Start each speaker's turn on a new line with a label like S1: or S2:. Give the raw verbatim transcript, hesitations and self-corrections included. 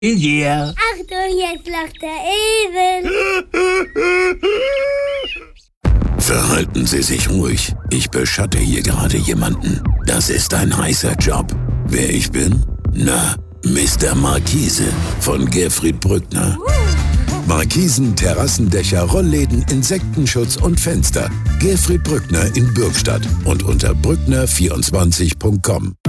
S1: Yeah.
S2: Achtung, jetzt lacht der Even.
S3: Verhalten Sie sich ruhig. Ich beschatte hier gerade jemanden. Das ist ein heißer Job. Wer ich bin? Na, Mister Markise von Gerfried Brückner. Markisen, Terrassendächer, Rollläden, Insektenschutz und Fenster. Gerfried Brückner in Bürgstadt und unter brückner vierundzwanzig punkt com.